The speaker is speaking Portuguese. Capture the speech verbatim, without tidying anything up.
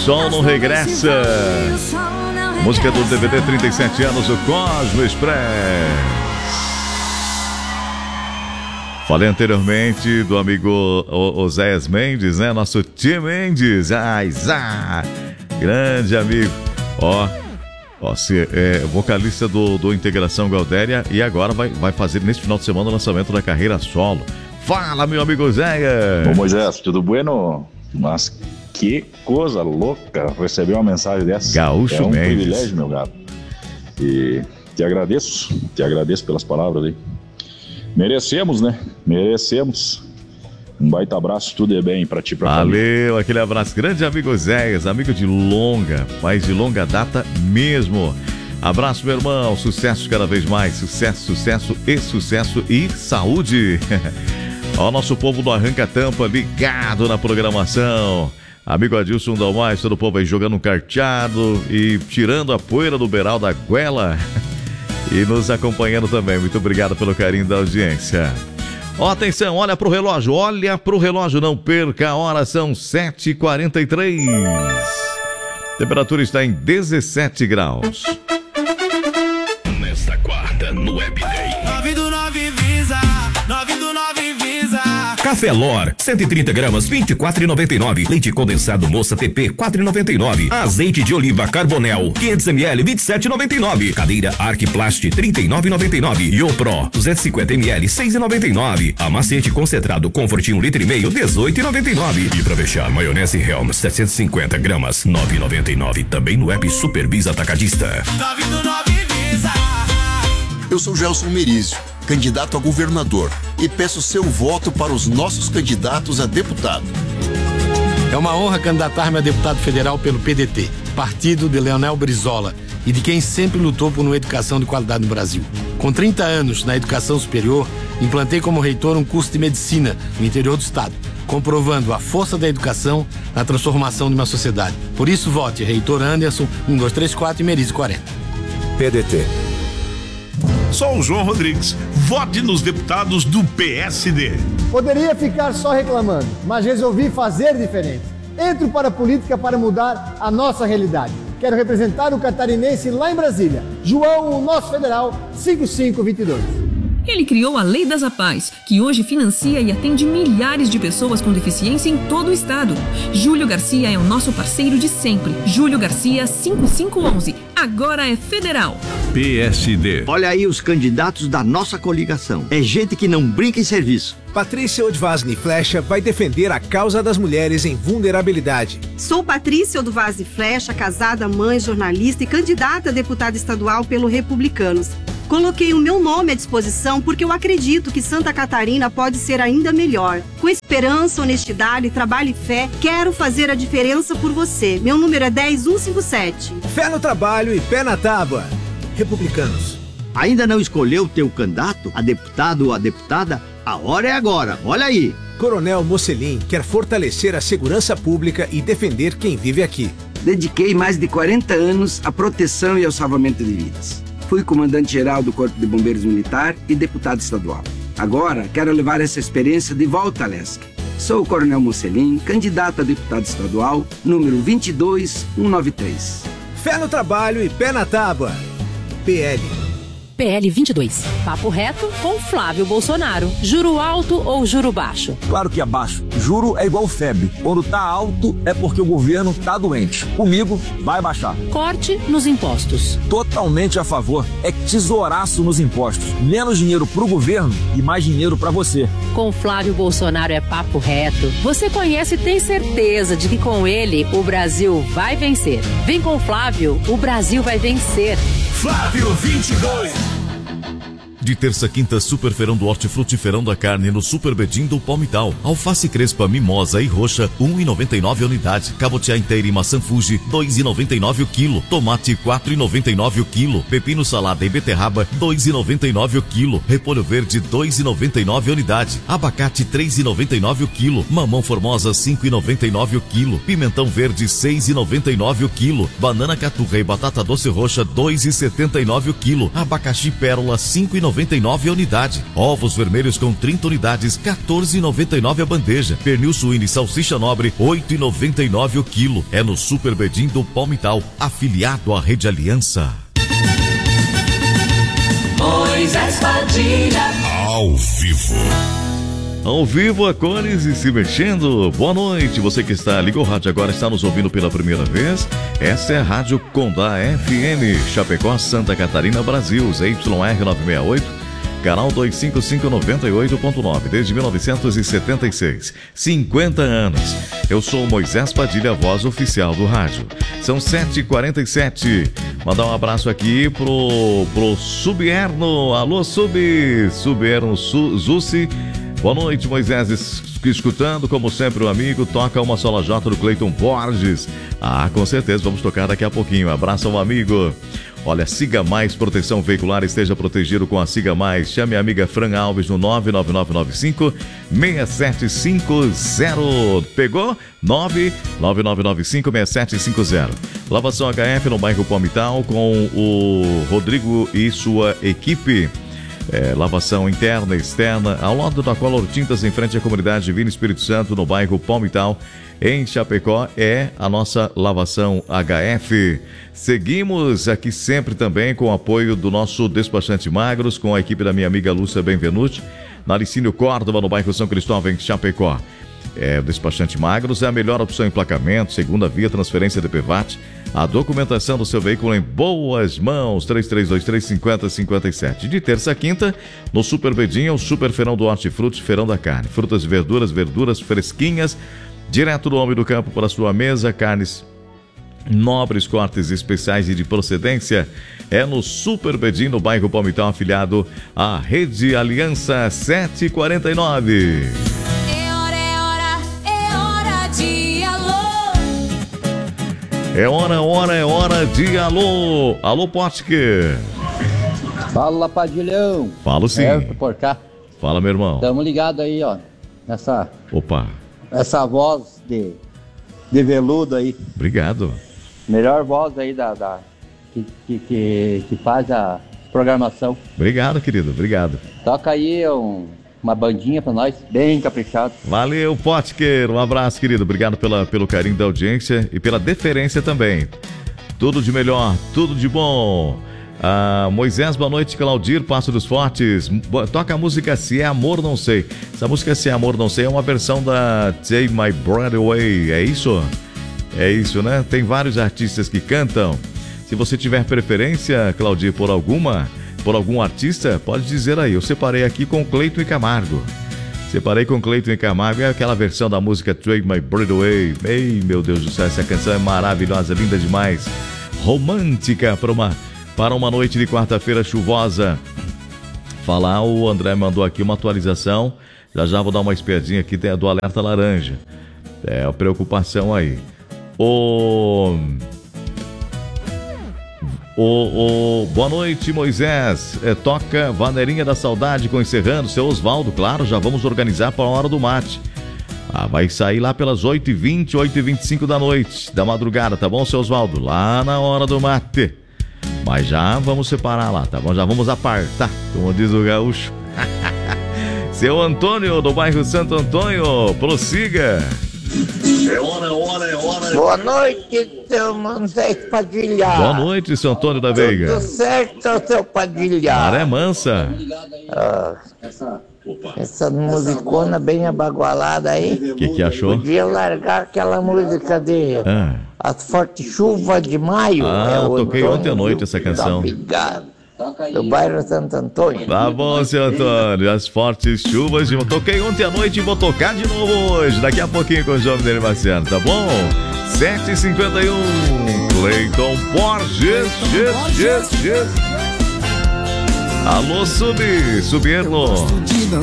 Sol não regressa. Música do D V D trinta e sete anos, o Cosmo Express. Falei anteriormente do amigo Oséias Mendes, né? Nosso tio Mendes. Ai, zá. Grande amigo. Ó, ó se, é vocalista do, do Integração Galdéria e agora vai, vai fazer neste final de semana o lançamento da carreira solo. Fala, meu amigo Oséias. Ô Moisés, tudo bueno? Mas que coisa louca receber uma mensagem dessa. Gaúcho é um Mendes. Privilégio, meu gato. E te agradeço, te agradeço pelas palavras aí. Merecemos, né? Merecemos. Um baita abraço, tudo é bem pra ti, pra Valeu, família. aquele abraço. Grande amigo Oséias, amigo de longa, mas de longa data mesmo. Abraço, meu irmão. Sucesso cada vez mais. Sucesso, sucesso e sucesso e saúde. Ó, nosso povo do Arranca Tampa ligado na programação. Amigo Adilson Dalmais, todo o povo aí jogando um carteado e tirando a poeira do beiral da goela. E nos acompanhando também. Muito obrigado pelo carinho da audiência. Ó, atenção, olha pro relógio, olha pro relógio, não perca a hora, são sete e quarenta e três. Temperatura está em dezessete graus. Nesta quarta, no Web Day. nove do nove Visa, nove do nove Visa. Café Lor, cento e trinta gramas, vinte e quatro reais e noventa e nove centavos. Leite condensado Moça T P, quatro reais e noventa e nove centavos. Azeite de oliva Carbonel, quinhentos mililitros, vinte e sete reais e noventa e nove centavos. Cadeira Arquiplast, trinta e nove reais e noventa e nove centavos. Iopro, duzentos e cinquenta mililitros, seis reais e noventa e nove centavos. Amacete concentrado Comfort um litro e meio, dezoito reais e noventa e nove centavos. E pra fechar, maionese Helms, setecentos e cinquenta gramas, nove reais e noventa e nove centavos. Também no app Supervisa Atacadista. nove do nove Visa. Eu sou Gelson Merizio, candidato a governador, e peço seu voto para os nossos candidatos a deputado. É uma honra candidatar-me a deputado federal pelo P D T, partido de Leonel Brizola, e de quem sempre lutou por uma educação de qualidade no Brasil. Com trinta anos na educação superior, implantei como reitor um curso de medicina no interior do estado, comprovando a força da educação na transformação de uma sociedade. Por isso, vote reitor Anderson, um, dois, três, quatro e Merizio quarenta. P D T. Sou o João Rodrigues. Vote nos deputados do P S D. Poderia ficar só reclamando, mas resolvi fazer diferente. Entro para a política para mudar a nossa realidade. Quero representar o catarinense lá em Brasília. João, o nosso federal, cinco cinco dois dois. Ele criou a Lei das APAES, que hoje financia e atende milhares de pessoas com deficiência em todo o estado. Júlio Garcia é o nosso parceiro de sempre. Júlio Garcia, cinco cinco um um. Agora é federal. P S D. Olha aí os candidatos da nossa coligação. É gente que não brinca em serviço. Patrícia Odvasny Flecha vai defender a causa das mulheres em vulnerabilidade. Sou Patrícia Odvasny Flecha, casada, mãe, jornalista e candidata a deputada estadual pelo Republicanos. Coloquei o meu nome à disposição porque eu acredito que Santa Catarina pode ser ainda melhor. Com esperança, honestidade, trabalho e fé, quero fazer a diferença por você. Meu número é dez mil cento e cinquenta e sete. Fé no trabalho e pé na tábua. Republicanos. Ainda não escolheu o teu candidato, a deputado ou a deputada? A hora é agora, olha aí. Coronel Mocelin quer fortalecer a segurança pública e defender quem vive aqui. Dediquei mais de quarenta anos à proteção e ao salvamento de vidas. Fui comandante-geral do Corpo de Bombeiros Militar e deputado estadual. Agora, quero levar essa experiência de volta à Lesc. Sou o Coronel Mocelin, candidato a deputado estadual, número vinte e dois mil cento e noventa e três. Fé no trabalho e pé na tábua. P L. P L vinte e dois. Papo reto com Flávio Bolsonaro. Juro alto ou juro baixo? Claro que é baixo. Juro é igual febre. Quando tá alto é porque o governo tá doente. Comigo, vai baixar. Corte nos impostos. Totalmente a favor. É tesouraço nos impostos. Menos dinheiro pro governo e mais dinheiro pra você. Com Flávio Bolsonaro é papo reto. Você conhece e tem certeza de que com ele o Brasil vai vencer. Vem com Flávio, o Brasil vai vencer. Flávio vinte e dois. De terça a quinta, Super Feirão do Hortifruti Feirão da Carne no Super Bedim do Palmital. Alface crespa, mimosa e roxa, um real e noventa e nove centavos a unidade. Cabotiá inteira e maçã Fuji, dois reais e noventa e nove centavos o quilo. Tomate, quatro reais e noventa e nove centavos o quilo. Pepino salada e beterraba, dois reais e noventa e nove centavos o quilo. Repolho verde, dois reais e noventa e nove centavos a unidade. Abacate, três reais e noventa e nove centavos o quilo. Mamão formosa, cinco reais e noventa e nove centavos o quilo. Pimentão verde, seis reais e noventa e nove centavos o quilo. Banana caturra e batata doce roxa, dois reais e setenta e nove centavos o quilo. Abacaxi pérola, cinco reais e noventa noventa e nove a unidade. Ovos vermelhos com trinta unidades, quatorze e noventa e nove a bandeja. Pernil suíno e salsicha nobre, oito e noventa e nove o quilo. É no Super Bedim do Palmital, afiliado à Rede Aliança. Moisés Padilha. Ao vivo. Ao vivo, a cores e se mexendo. Boa noite, você que está ligou o rádio agora, está nos ouvindo pela primeira vez. Essa é a Rádio Condá F M, Chapecó, Santa Catarina, Brasil, Z Y R novecentos e sessenta e oito, canal duzentos e cinquenta e cinco, noventa e oito ponto nove, desde mil novecentos e setenta e seis. cinquenta anos. Eu sou Moisés Padilha, voz oficial do rádio. São sete e quarenta e sete. Mandar um abraço aqui pro, pro Subierno. Alô, Sub, Subierno Su, Zussi. Boa noite, Moisés, escutando, como sempre, o amigo, toca uma sola J do Cleiton Borges. Ah, com certeza, vamos tocar daqui a pouquinho. Abraço ao amigo. Olha, Siga Mais Proteção Veicular, esteja protegido com a Siga Mais. Chame a amiga Fran Alves no nove nove nove nove cinco, seis sete cinco zero. Pegou? nove nove nove nove cinco, seis sete cinco zero. Lavação H F no bairro Palmital com o Rodrigo e sua equipe. É, lavação interna e externa, ao lado da Color Tintas, em frente à comunidade Divino Espírito Santo, no bairro Palmital, em Chapecó, é a nossa lavação H F. Seguimos aqui sempre também com o apoio do nosso despachante Magros, com a equipe da minha amiga Lúcia Benvenuti, na Licínio Córdova, no bairro São Cristóvão, em Chapecó. É, o despachante Magros é a melhor opção em emplacamento, segunda via, transferência de P V A T, a documentação do seu veículo em boas mãos. Três três dois três, cinco zero cinco sete. De terça a quinta, no Super Bedinha, o Super Feirão do Hortifruti, Feirão da Carne. Frutas e verduras, verduras fresquinhas, direto do homem do campo para a sua mesa. Carnes nobres, cortes especiais e de procedência. É no Super Bedinha, no bairro Palmital, afiliado à Rede Aliança. Sete e quarenta e nove. É hora, hora, é hora de alô. Alô, Potker. Fala, Padilhão. Falo sim. É, por cá. Fala, meu irmão. Tamo ligado aí, ó. Nessa... Opa. Essa voz de, de veludo aí. Obrigado. Melhor voz aí da... da que, que, que, que faz a programação. Obrigado, querido. Obrigado. Toca aí um... uma bandinha pra nós, bem caprichado. Valeu, Potker. Um abraço, querido. Obrigado pela, pelo carinho da audiência e pela deferência também. Tudo de melhor, tudo de bom. Ah, Moisés, boa noite. Claudir, Passo dos Fortes. Toca a música Se é Amor Não Sei. Essa música Se é Amor Não Sei é uma versão da Take My Breath Away. É isso? É isso, né? Tem vários artistas que cantam. Se você tiver preferência, Claudir, por alguma... por algum artista, pode dizer aí. Eu separei aqui com Cleiton e Camargo. Separei com Cleiton e Camargo. É aquela versão da música Take My Breath Away. Ei, meu Deus do céu, essa canção é maravilhosa, linda demais. Romântica para uma, para uma noite de quarta-feira chuvosa. Falar, o André mandou aqui uma atualização. Já já vou dar uma espiadinha aqui do alerta laranja. É a preocupação aí. O... O, o, boa noite, Moisés. É, toca Vaneirinha da Saudade com Encerrando. Seu Osvaldo, claro, já vamos organizar para a hora do mate. Ah, vai sair lá pelas oito e vinte, oito e vinte e cinco da noite, da madrugada, tá bom, seu Osvaldo? Lá na hora do mate. Mas já vamos separar lá, tá bom? Já vamos apartar, como diz o gaúcho. Seu Antônio, do bairro Santo Antônio, prossiga. É hora, hora, é hora. Boa noite, seu Moisés Padilha. Boa noite, seu Antônio da Veiga. Tudo certo, seu Padilha? Maré mansa. Ah, essa musicona bem abagualada aí. O que que achou? Podia largar aquela música de ah. As Fortes Chuvas de Maio. Ah, é toquei Antônio ontem à noite essa canção. Obrigado. Do bairro Santo Antônio. Tá bom, seu Antônio. As Fortes Chuvas de... Toquei ontem à noite e vou tocar de novo hoje. Daqui a pouquinho com o João Mineiro Marciano, tá bom? sete e cinquenta e um. Cleiton Borges. Yes, yes, yes. Alô, Sub, Subierno. De